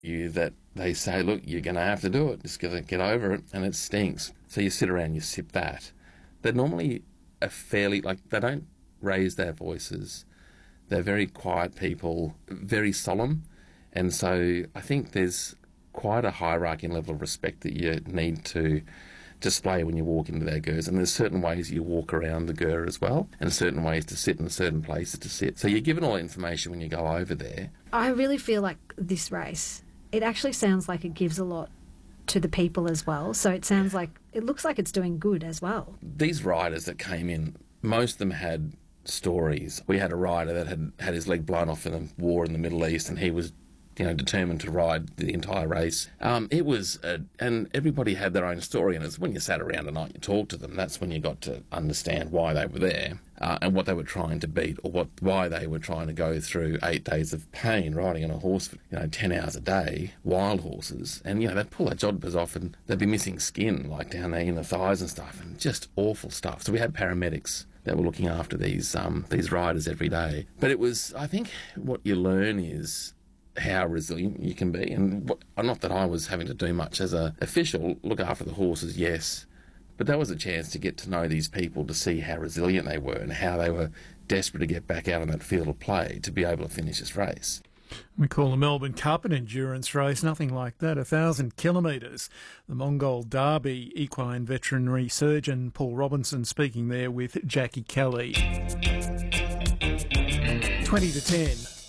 you that they say, look, you're going to have to do it. Just got to get over it, and it stinks. So you sit around, you sip that. They're normally a fairly, like, they don't raise their voices. They're very quiet people, very solemn. And so I think there's quite a hierarchy and level of respect that you need to display when you walk into their GERs. And there's certain ways you walk around the GER as well, and certain ways to sit and certain places to sit. So you're given all the information when you go over there. I really feel like this race, it actually sounds like it gives a lot to the people as well. So it sounds like, it looks like it's doing good as well. These riders that came in, most of them had stories. We had a rider that had his leg blown off in a war in the Middle East, and he was determined to ride the entire race. And everybody had their own story, and it's when you sat around at night, you talked to them, that's when you got to understand why they were there, and what they were trying to beat, or why they were trying to go through 8 days of pain riding on a horse for 10 hours a day, wild horses, and they'd pull their jodhpurs off and they'd be missing skin, like down there in the thighs and stuff, and just awful stuff. So we had paramedics that were looking after these riders every day. But it was, I think, what you learn is how resilient you can be, and not that I was having to do much as an official, look after the horses, yes, but that was a chance to get to know these people, to see how resilient they were and how they were desperate to get back out on that field of play to be able to finish this race. We call the Melbourne Cup an endurance race, nothing like that, 1,000 kilometres. The Mongol Derby equine veterinary surgeon Paul Robinson speaking there with Jackie Kelly. 20 to 10.